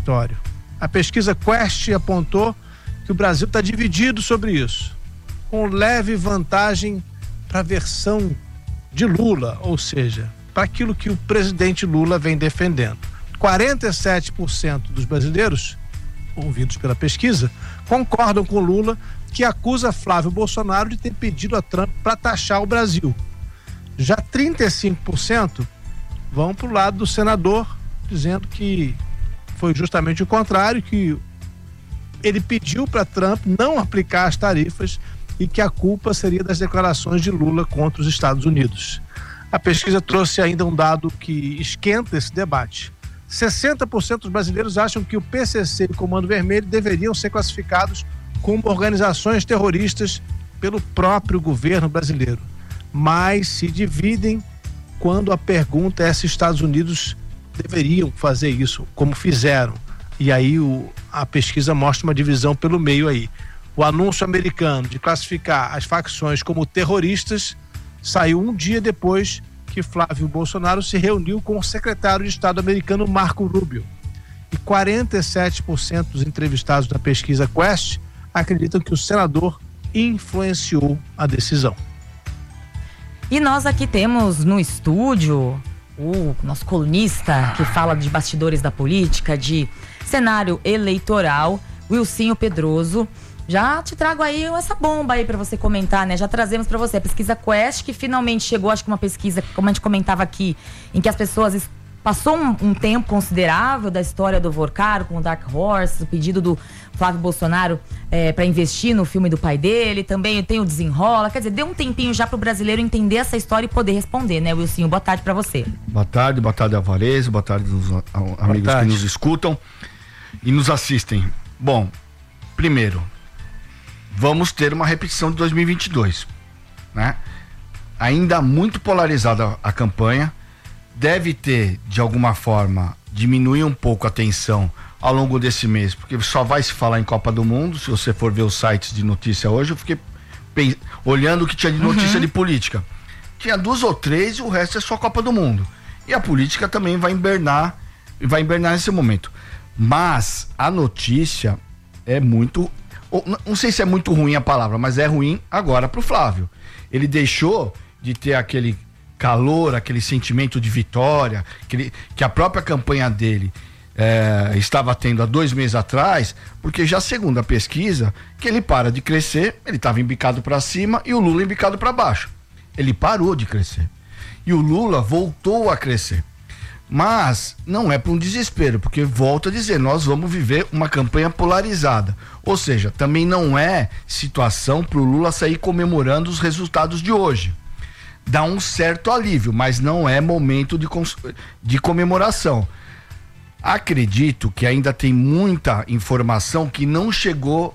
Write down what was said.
contraditório. A pesquisa Quest apontou que o Brasil está dividido sobre isso, com leve vantagem para a versão de Lula, ou seja, para aquilo que o presidente Lula vem defendendo. 47% dos brasileiros, ouvidos pela pesquisa, concordam com Lula, que acusa Flávio Bolsonaro de ter pedido a Trump para taxar o Brasil. Já 35% vão para o lado do senador, dizendo que foi justamente o contrário, que ele pediu para Trump não aplicar as tarifas e que a culpa seria das declarações de Lula contra os Estados Unidos. A pesquisa trouxe ainda um dado que esquenta esse debate. 60% dos brasileiros acham que o PCC e o Comando Vermelho deveriam ser classificados como organizações terroristas pelo próprio governo brasileiro, mas se dividem quando a pergunta é se os Estados Unidos deveriam fazer isso, como fizeram. E aí a pesquisa mostra uma divisão pelo meio aí. O anúncio americano de classificar as facções como terroristas saiu um dia depois que Flávio Bolsonaro se reuniu com o secretário de Estado americano Marco Rubio. E 47% dos entrevistados na pesquisa Quest acreditam que o senador influenciou a decisão. E nós aqui temos no estúdio o nosso colunista que fala de bastidores da política, de cenário eleitoral, Wilsinho Pedroso. Já te trago aí essa bomba aí pra você comentar, né? Já trazemos pra você a pesquisa Quest, que finalmente chegou, acho que uma pesquisa, como a gente comentava aqui, em que as pessoas passou um tempo considerável da história do Vorcaro com o Dark Horse, o pedido do Flávio Bolsonaro para investir no filme do pai dele, também tem o Desenrola, quer dizer, deu um tempinho já pro brasileiro entender essa história e poder responder, né, Wilsinho? Boa tarde pra você. Boa tarde, Alvarez, boa tarde aos amigos que nos escutam e nos assistem. Bom, primeiro, vamos ter uma repetição de 2022, né? Ainda muito polarizada a campanha, deve ter, de alguma forma, diminuir um pouco a tensão ao longo desse mês, porque só vai se falar em Copa do Mundo. Se você for ver os sites de notícia hoje, eu fiquei olhando o que tinha de notícia de política. Tinha 2 ou 3 e o resto é só Copa do Mundo. E a política também vai hibernar nesse momento. Mas a notícia é muito... Não sei se é muito ruim a palavra, mas é ruim agora pro Flávio. Ele deixou de ter aquele calor, aquele sentimento de vitória que a própria campanha dele estava tendo há 2 meses atrás, porque já segundo a pesquisa, que ele para de crescer, ele estava embicado para cima e o Lula embicado para baixo. Ele parou de crescer. E o Lula voltou a crescer. Mas não é para um desespero, porque volto a dizer, nós vamos viver uma campanha polarizada. Ou seja, também não é situação para o Lula sair comemorando os resultados de hoje. Dá um certo alívio, mas não é momento de comemoração. Acredito que ainda tem muita informação que não chegou